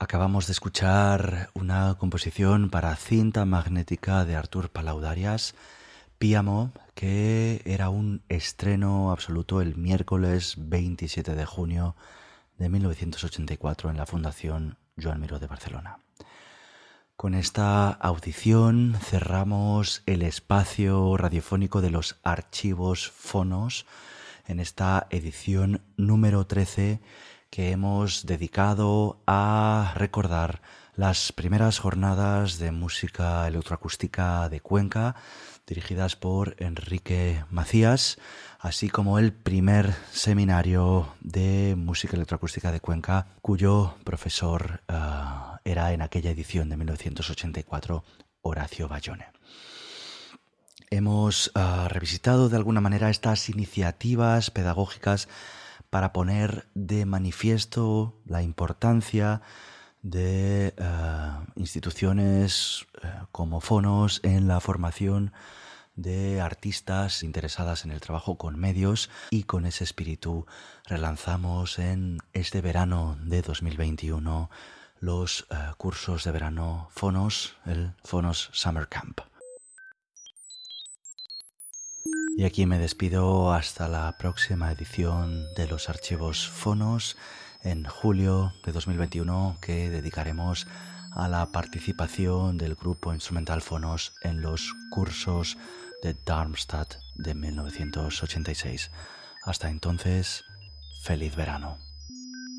Acabamos de escuchar una composición para cinta magnética de Artur Palau d'Àrias, Píamo, que era un estreno absoluto el miércoles 27 de junio de 1984 en la Fundación Joan Miró de Barcelona. Con esta audición cerramos el espacio radiofónico de los archivos fonos en esta edición número 13 que hemos dedicado a recordar las primeras jornadas de música electroacústica de Cuenca, dirigidas por Enrique Macías, así como el primer seminario de música electroacústica de Cuenca, cuyo profesor era en aquella edición de 1984 Horacio Bayone. Hemos revisitado de alguna manera estas iniciativas pedagógicas para poner de manifiesto la importancia de instituciones como Fonos en la formación de artistas interesadas en el trabajo con medios, y con ese espíritu relanzamos en este verano de 2021 los cursos de verano Fonos, el Fonos Summer Camp. Y aquí me despido hasta la próxima edición de los archivos Fonos en julio de 2021, que dedicaremos a la participación del grupo instrumental Fonos en los cursos de Darmstadt de 1986. Hasta entonces, feliz verano.